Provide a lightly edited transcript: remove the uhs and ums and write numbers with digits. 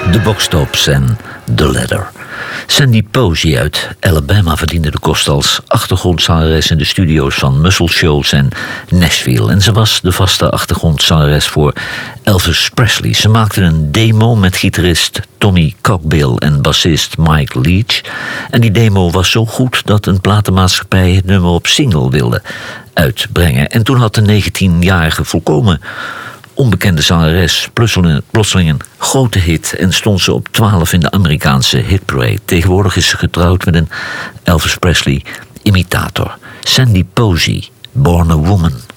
de Boxtops en The Ladder. Sandy Posey uit Alabama verdiende de kost als achtergrondzangeres in de studio's van Muscle Shoals en Nashville. En ze was de vaste achtergrondzangeres voor Elvis Presley. Ze maakte een demo met gitarist Tommy Cockbill en bassist Mike Leach. En die demo was zo goed dat een platenmaatschappij het nummer op single wilde uitbrengen. En toen had de 19-jarige volkomen onbekende zangeres plotseling een grote hit en stond ze op 12 in de Amerikaanse hitparade. Tegenwoordig is ze getrouwd met een Elvis Presley imitator. Sandy Posey, Born a Woman.